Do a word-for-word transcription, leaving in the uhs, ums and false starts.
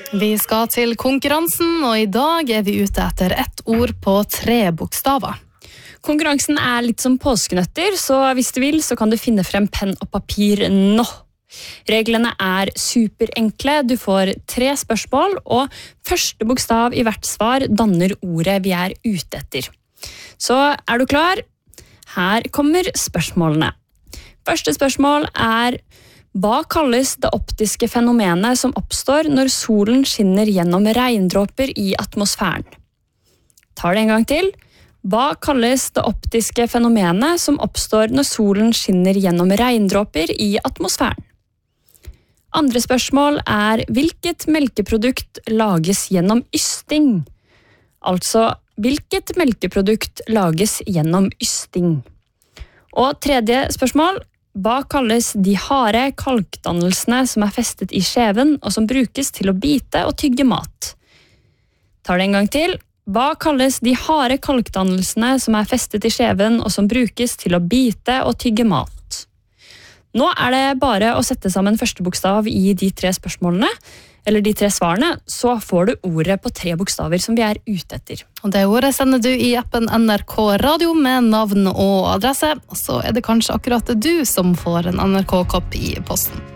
Vi skal til konkurransen, og i dag er vi ute etter ett ord på tre bokstaver. Konkurransen er litt som påskenøtter, så hvis du vil så kan du finne frem penn og papir nå. Reglene er superenkle, du får tre spørsmål, og første bokstav i hvert svar danner ordet vi er ute etter. Så er du klar? Her kommer spørsmålene. Første spørsmål er: hva kalles det optiske fenomenet som oppstår når solen skinner gjennom regndråper i atmosfæren? Tar det en gang til. Hva kalles det optiske fenomenet som oppstår når solen skinner gjennom regndråper i atmosfæren? Andre spørsmål er: hvilket melkeprodukt lages gjennom ysting? Altså, hvilket melkeprodukt lages gjennom ysting? Og tredje spørsmål: hva kalles de harde kalkdannelsene som er festet i skjeven og som brukes til å bite og tygge mat? Tar det en gang til. Hva kalles de harde kalkdannelsene som er festet i skjeven og som brukes til å bite og tygge mat? Nå er det bare å sette sammen første bokstav i de tre spørsmålene, eller de tre svarene, så får du ordet på tre bokstaver som vi er ute etter. Og det ordet sender du i appen N R K Radio med navn og adresse, og så er det kanskje akkurat du som får en N R K-kopp i posten.